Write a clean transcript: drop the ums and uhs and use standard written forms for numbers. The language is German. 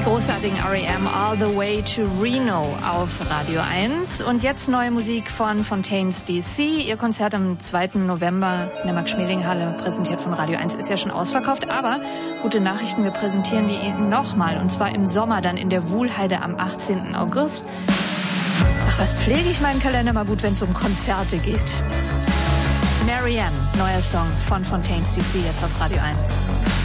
großartigen R.E.M. All the Way to Reno auf Radio 1. Und jetzt neue Musik von Fontaines DC. Ihr Konzert am 2. November in der Max-Schmeling-Halle, präsentiert von Radio 1, ist ja schon ausverkauft. Aber gute Nachrichten, wir präsentieren die nochmal. Und zwar im Sommer, dann in der Wuhlheide am 18. August. Ach, was pflege ich meinen Kalender mal gut, wenn es um Konzerte geht. Marianne, neuer Song von Fontaines DC, jetzt auf Radio 1.